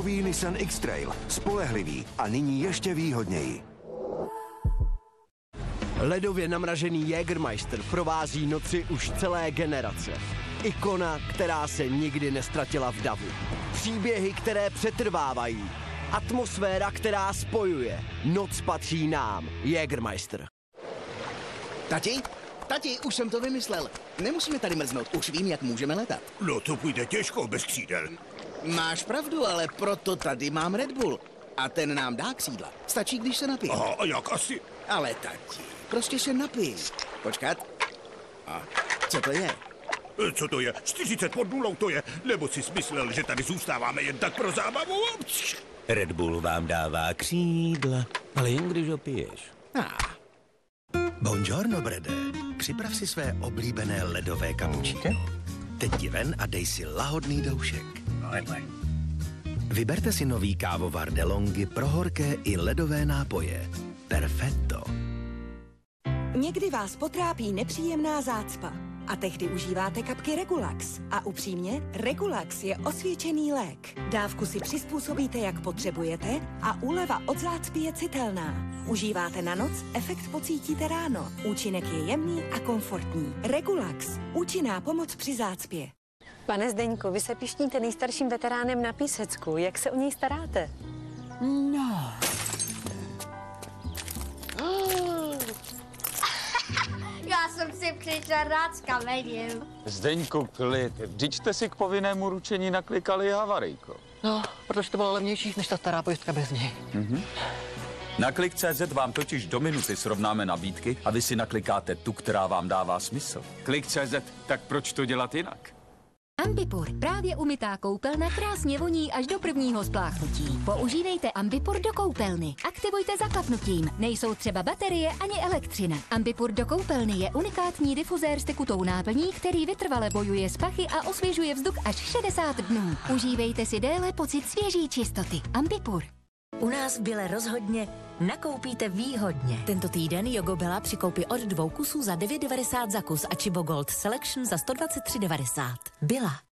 Nový Nissan X-Trail. Spolehlivý a nyní ještě výhodněji. Ledově namražený Jägermeister provází noci už celé generace. Ikona, která se nikdy nestratila v davu. Příběhy, které přetrvávají. Atmosféra, která spojuje. Noc patří nám. Jägermeister. Tati, už jsem to vymyslel. Nemusíme tady mrznout, už vím, jak můžeme letat. No to půjde těžko bez křídel. Máš pravdu, ale proto tady mám Red Bull. A ten nám dá křídla. Stačí, když se napije. Aha, a jak asi? Ale tati, prostě se napij. Počkat. A co to je? Co to je? 40 pod nulou to je? Nebo jsi smyslel, že tady zůstáváme jen tak pro zábavu? Red Bull vám dává křídla, ale jen když ho piješ. Buongiorno, Brede. Připrav si své oblíbené ledové kapučíno. Teď ti ven a dej si lahodný doušek. Vyberte si nový kávovar DeLonghi pro horké i ledové nápoje. Perfetto. Někdy vás potrápí nepříjemná zácpa a tehdy užíváte kapky Regulax. A upřímně, Regulax je osvědčený lék. Dávku si přizpůsobíte, jak potřebujete a úleva od zácpy je citelná. Užíváte na noc, efekt pocítíte ráno. Účinek je jemný a komfortní. Regulax. Účinná pomoc při zácpě. Pane Zdeňku, vy se pišníte nejstarším veteránem na Písecku. Jak se o něj staráte? No. Já jsem si přišel rád s kamením. Zdeňku, klid. Vždyť jste si k povinnému ručení naklikali havarijko. No, protože to bylo levnější než ta stará pojistka bez něj. Na Klik.cz vám totiž do minuty srovnáme nabídky a vy si naklikáte tu, která vám dává smysl. Klik.cz, tak proč to dělat jinak? Ambipur, právě umytá koupelna krásně voní až do prvního spláchnutí. Používejte Ambipur do koupelny. Aktivujte zaklapnutím. Nejsou třeba baterie ani elektřina. Ambipur do koupelny je unikátní difuzér s tekutou náplní, který vytrvale bojuje s pachy a osvěžuje vzduch až 60 dnů. Užívejte si déle pocit svěží čistoty. Ambipur. U nás v Bile rozhodně nakoupíte výhodně. Tento týden Jogobela při koupi od 2 kusů za 9,90 za kus a Chibo Gold Selection za 123,90. Bila.